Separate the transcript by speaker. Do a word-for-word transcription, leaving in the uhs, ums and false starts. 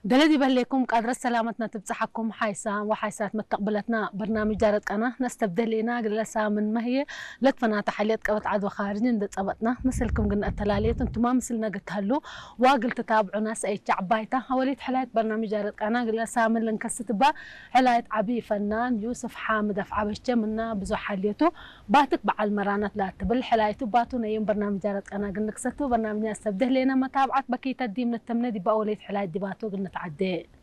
Speaker 1: دلدي بهليكم قادرة سلامتنا تبصحكم حيسا وحيسات متقبلتنا برنامج جارت قناة نستبدل لنا قلسا من ما هي لطفنا تحليت قوت عدو خارجين دت أبطنا مثلكم قلنا التلاليت انتم ما مثلنا قلت هلو واقل تتابعوا ناس أي شعبايته وليت حلايت برنامج جارت قناة قلسا من لنكست با حلايت عبي فنان يوسف حامد أفعبش منا بزو حليته باتك بعل مرانات لا تبل حلايته باتو نيوم برنامج جارت قناة قلنا كستو برنامج نستبدل لنا متابعات بكيت الدي من التمنى دي بأوليت حلايت دي باتو قلنا تعدي